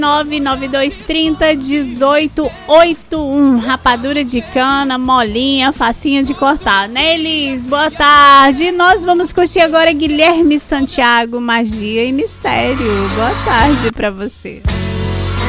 992301881. Rapadura de cana, molinha, facinha de cortar, né, Elis? Boa tarde. Nós vamos curtir agora Guilherme Santiago, Magia e Mistério. Boa tarde pra você.